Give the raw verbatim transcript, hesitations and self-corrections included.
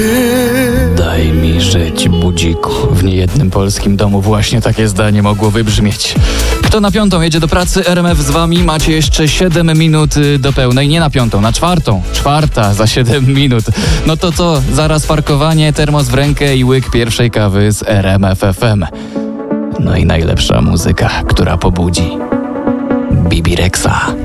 Daj mi żyć, budziku. W niejednym polskim domu właśnie takie zdanie mogło wybrzmieć. Kto na piątą jedzie do pracy? R M F z wami. Macie jeszcze siedem minut do pełnej. Nie na piątą, na czwartą. Czwarta za siedem minut. No to co? Zaraz parkowanie, termos w rękę i łyk pierwszej kawy z R M F F M. No i najlepsza muzyka, która pobudzi. Bibi Rexa.